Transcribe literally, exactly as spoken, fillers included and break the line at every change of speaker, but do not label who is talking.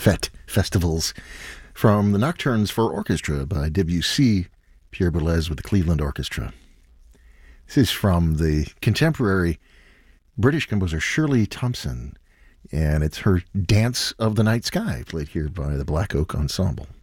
fête, festivals, from the Nocturnes for Orchestra by Debussy, Pierre Boulez with the Cleveland Orchestra. This is from the contemporary British composer Shirley Thompson, and it's her Dance of the Night Sky, played here by the Black Oak Ensemble.